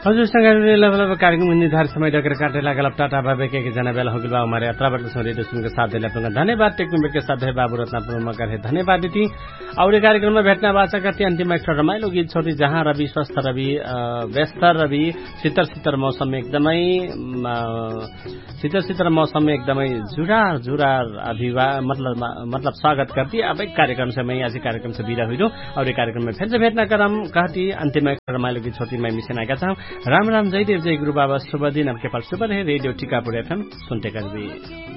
हजुरसँग लेभल कार्यक्रम निर्धारित समय डगर काटेला गलप टाटा बाबे के जना बेला होगिल बा हमारे यात्राबाट रेडियो सुन के साथ दिले अपन धन्यवाद टेक्निक के साथ है बाबू रत्नपुरमा करे धन्यवाद दिती और कार्यक्रम में भेटना वाचा करती अंतिम एक रमाइलो गीत छोटी जहां रवि स्वस्थ रवि व्यस्त रवि शीतल मौसम में एकदमै शीतल मौसम में एकदमै जुरार मतलब स्वागत करती अब एक कार्यक्रम से मैं आज कार्यक्रम से विदा हुई और ये कार्यक्रम में फिर से भेटना करम कहती अंतिम एक रमाइलो गीत छोटी मैं मिशन आएगा चाहूँ राम राम जय देव जय गुरु बाबा शुभ दिन आपके पास शुभ है रेडियो टीकापुर एफएम सुनते कर भी